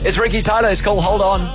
It's Ricky Tyler. It's called Hold On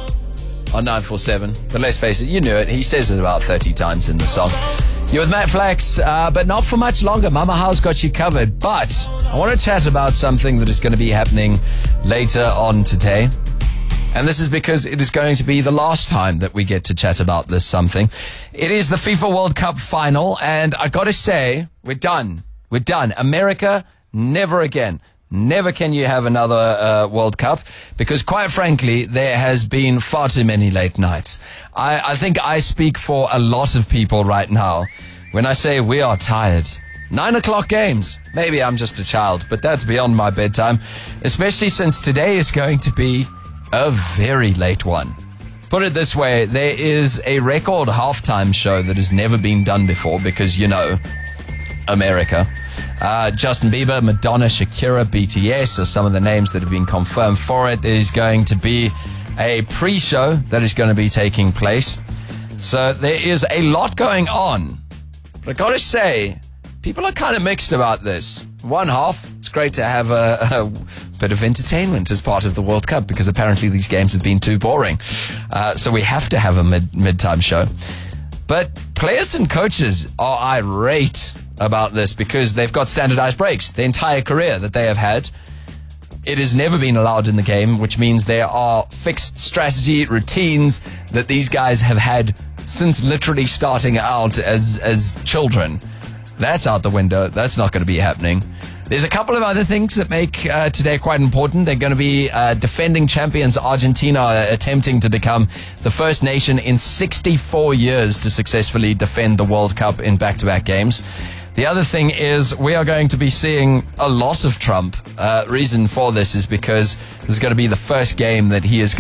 947. But let's face it, you knew it. He says it about 30 times in the song. You're with Matt Flax, but not for much longer. Mama House got you covered. But I want to chat about something that is going to be happening later on today. And this is because it is going to be the last time that we get to chat about this something. It is the FIFA World Cup final, and I got to say, we're done. We're done. America, never again. Never can you have another World Cup, because quite frankly, there has been far too many late nights. I think I speak for a lot of people right now when I say we are tired. 9 o'clock games. Maybe I'm just a child, but that's beyond my bedtime, especially since today is going to be a very late one. Put it this way, there is a record halftime show that has never been done before because, you know, America. Justin Bieber, Madonna, Shakira, BTS are some of the names that have been confirmed for it. There is going to be a pre-show that is going to be taking place. So there is a lot going on. But I got to say, people are kind of mixed about this. One half, it's great to have a bit of entertainment as part of the World Cup because apparently these games have been too boring. So we have to have a mid-time show. But players and coaches are irate about this because they've got standardized breaks the entire career that they have had. It has never been allowed in the game, which means there are fixed strategy routines that these guys have had since literally starting out as children. That's out the window. That's not going to be happening. There's a couple of other things that make today quite important. They're going to be defending champions Argentina attempting to become the first nation in 64 years to successfully defend the World Cup in back-to-back games. The other thing is we are going to be seeing a lot of Trump. Reason for this is because this is going to be the first game that he is